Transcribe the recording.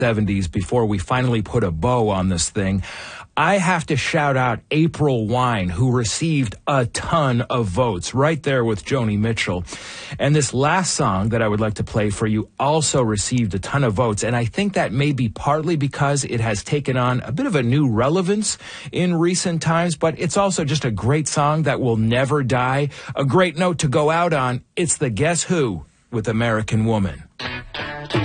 70s before we finally put a bow on this thing. I have to shout out April Wine, who received a ton of votes, right there with Joni Mitchell. And this last song that I would like to play for you also received a ton of votes, and I think that may be partly because it has taken on a bit of a new relevance in recent times, but it's also just a great song that will never die. A great note to go out on. It's the Guess Who with American Woman.